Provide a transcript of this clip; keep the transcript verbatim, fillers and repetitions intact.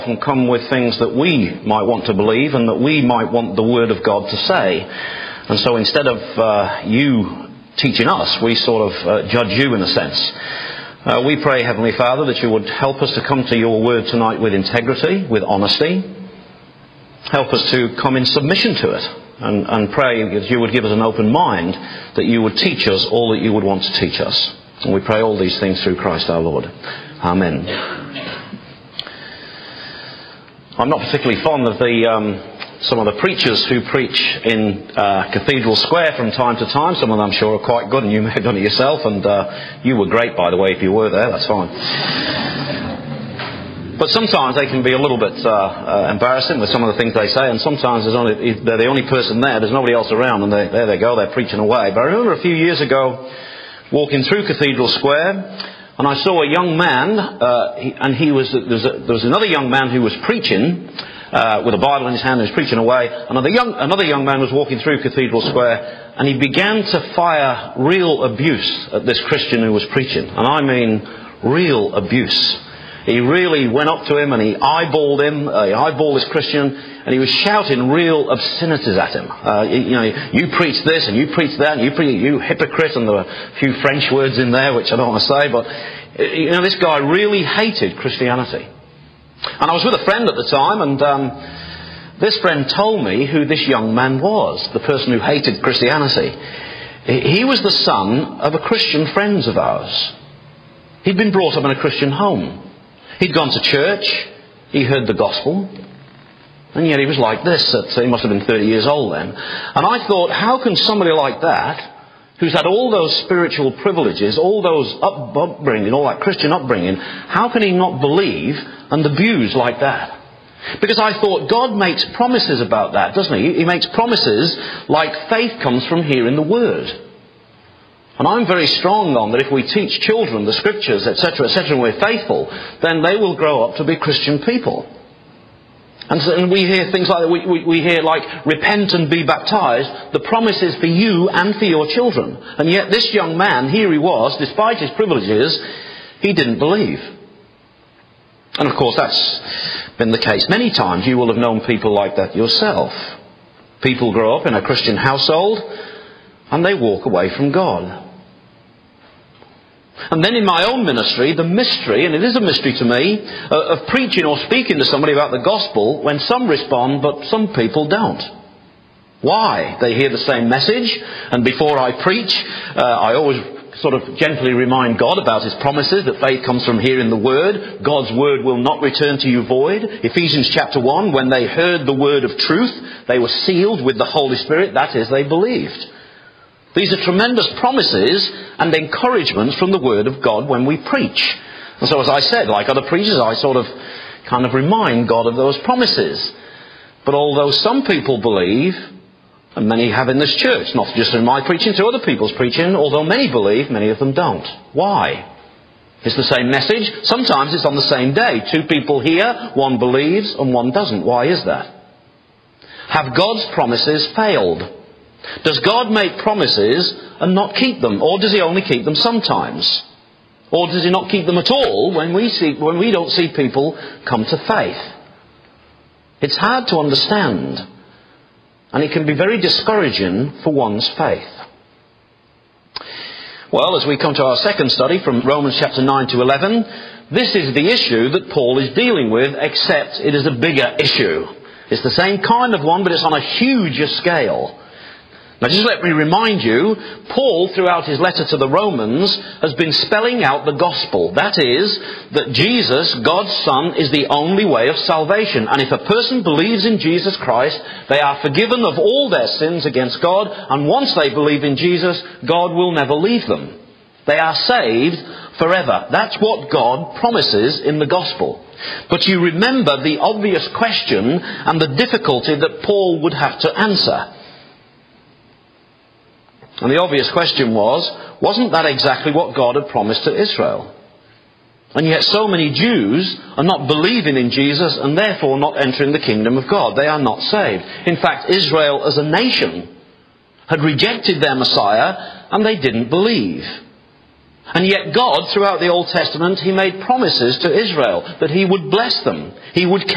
often come with things that we might want to believe and that we might want the Word of God to say. And so instead of uh, you teaching us, we sort of uh, judge you in a sense. Uh, we pray, Heavenly Father, that you would help us to come to your Word tonight with integrity, with honesty. Help us to come in submission to it. And, and pray that you would give us an open mind, that you would teach us all that you would want to teach us. And we pray all these things through Christ our Lord. Amen. I'm not particularly fond of the um, some of the preachers who preach in uh, Cathedral Square from time to time. Some of them I'm sure are quite good, and you may have done it yourself, and uh, you were great, by the way, if you were there, that's fine. But sometimes they can be a little bit uh, uh, embarrassing with some of the things they say, and sometimes there's only, they're the only person there, there's nobody else around, and they, there they go, they're preaching away. But I remember a few years ago walking through Cathedral Square, and I saw a young man, uh, he, and he was there was, a, there was another young man who was preaching uh, with a Bible in his hand, and was preaching away. Another young another young man was walking through Cathedral Square, and he began to fire real abuse at this Christian who was preaching, and I mean real abuse. He really went up to him and he eyeballed him, uh, he eyeballed this Christian, and he was shouting real obscenities at him. Uh, you, you know, you preach this and you preach that, and you preach, you hypocrite, and there were a few French words in there which I don't want to say, but you know, this guy really hated Christianity. And I was with a friend at the time, and um, this friend told me who this young man was, the person who hated Christianity. He was the son of a Christian friend of ours. He'd been brought up in a Christian home. He'd gone to church, he heard the gospel, and yet he was like this. At, he must have been thirty years old then. And I thought, how can somebody like that, who's had all those spiritual privileges, all those up, upbringing, all that Christian upbringing, how can he not believe and abuse like that? Because I thought, God makes promises about that, doesn't he? He makes promises like faith comes from hearing the Word. And I'm very strong on that if we teach children the Scriptures, et cetera, et cetera, and we're faithful, then they will grow up to be Christian people. And, so, and we hear things like that. We, we, we hear like, repent and be baptized. The promise is for you and for your children. And yet this young man, here he was, despite his privileges, he didn't believe. And of course that's been the case many times. You will have known people like that yourself. People grow up in a Christian household and they walk away from God. And then in my own ministry, the mystery, and it is a mystery to me, uh, of preaching or speaking to somebody about the gospel when some respond but some people don't. Why? They hear the same message, and before I preach, uh, I always sort of gently remind God about His promises, that faith comes from hearing the Word. God's Word will not return to you void. Ephesians chapter one, when they heard the word of truth, they were sealed with the Holy Spirit, that is, they believed. These are tremendous promises and encouragements from the Word of God when we preach. And so as I said, like other preachers, I sort of kind of remind God of those promises. But although some people believe, and many have in this church, not just in my preaching, to other people's preaching, although many believe, many of them don't. Why? It's the same message. Sometimes it's on the same day. Two people hear, one believes and one doesn't. Why is that? Have God's promises failed? Does God make promises and not keep them? Or does He only keep them sometimes? Or does He not keep them at all when we see, when we don't see people come to faith? It's hard to understand. And it can be very discouraging for one's faith. Well, as we come to our second study from Romans chapter nine to eleven, this is the issue that Paul is dealing with, except it is a bigger issue. It's the same kind of one, but it's on a huger scale. Now just let me remind you, Paul, throughout his letter to the Romans, has been spelling out the gospel. That is, that Jesus, God's Son, is the only way of salvation. And if a person believes in Jesus Christ, they are forgiven of all their sins against God. And once they believe in Jesus, God will never leave them. They are saved forever. That's what God promises in the gospel. But you remember the obvious question and the difficulty that Paul would have to answer. And the obvious question was, wasn't that exactly what God had promised to Israel? And yet so many Jews are not believing in Jesus and therefore not entering the kingdom of God. They are not saved. In fact, Israel as a nation had rejected their Messiah and they didn't believe. And yet God, throughout the Old Testament, He made promises to Israel that He would bless them. He would